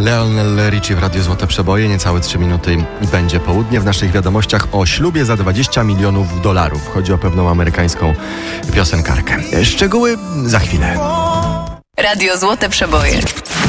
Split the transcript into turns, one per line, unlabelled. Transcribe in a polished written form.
Lionel Richie w Radiu Złote Przeboje. Niecałe 3 minuty i będzie południe. W naszych wiadomościach o ślubie za $20 milionów. Chodzi o pewną amerykańską piosenkarkę. Szczegóły za chwilę.
Radio Złote Przeboje.